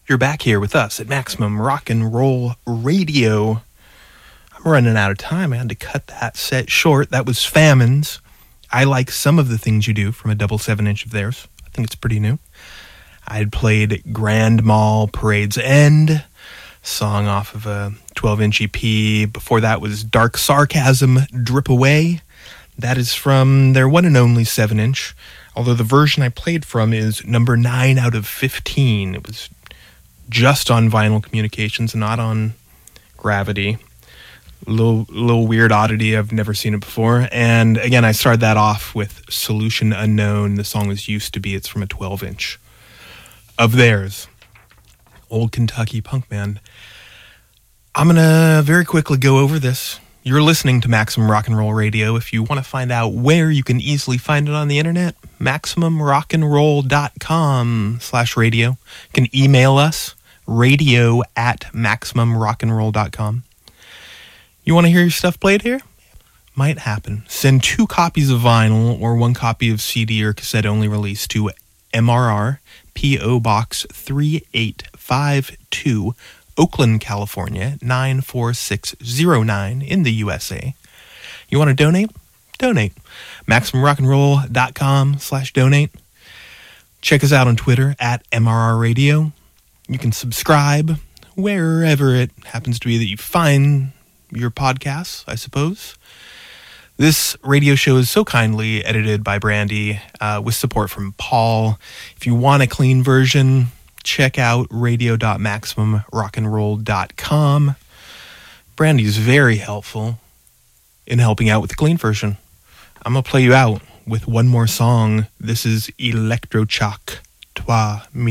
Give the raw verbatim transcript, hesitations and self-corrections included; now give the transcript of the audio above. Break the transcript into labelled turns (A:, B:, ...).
A: You're back here with us at Maximum Rock and Roll Radio. I'm running out of time. I had to cut that set short. That was Famines. I like some of the things you do from a double seven inch of theirs. I think it's pretty new. I had played Grand Mal Parade's End, song off of a twelve inch E P. Before that was Dark Sarcasm, Drip Away. That is from their one and only seven inch, although the version I played from is number nine out of fifteen. It was just on Vinyl Communications, not on Gravity. A little, little weird oddity. I've never seen it before. And again, I started that off with Solution Unknown. The song is Used to Be. It's from a twelve inch of theirs. Old Kentucky punk band. I'm going to very quickly go over this. You're listening to Maximum Rock and Roll Radio. If you want to find out where you can easily find it on the internet, maximum rock and roll dot com slash radio. You can email us, radio at maximum rock and roll dot com. You want to hear your stuff played here? Might happen. Send two copies of vinyl or one copy of C D or cassette only release to M R R, P O Box three eight five two, Oakland, California, nine four six zero nine in the U S A. You want to donate? Donate. maximum rock and roll dot com slash donate. Check us out on Twitter at M R R Radio. You can subscribe wherever it happens to be that you find your podcasts, I suppose. This radio show is so kindly edited by Brandy uh, with support from Paul. If you want a clean version, check out radio dot maximum rock and roll dot com. Brandy is very helpful in helping out with the clean version. I'm going to play you out with one more song. This is Electrochoc, Toi, Mi